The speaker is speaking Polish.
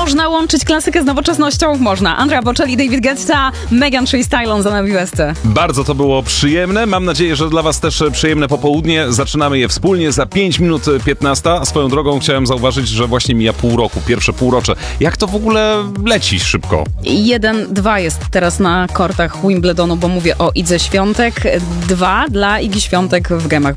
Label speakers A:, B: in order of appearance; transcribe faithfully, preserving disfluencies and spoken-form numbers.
A: można łączyć klasykę z nowoczesnością? Można. Andrea Bocelli, David Guetta, Megan Thee Stallion za nami w S C.
B: Bardzo to było przyjemne. Mam nadzieję, że dla was też przyjemne popołudnie. Zaczynamy je wspólnie za pięć minut piętnaście. Swoją drogą chciałem zauważyć, że właśnie mija pół roku, pierwsze półrocze. Jak to w ogóle leci szybko?
A: Jeden, dwa jest teraz na kortach Wimbledonu, bo mówię o Idze Świątek. Dwa dla Igi Świątek w gemach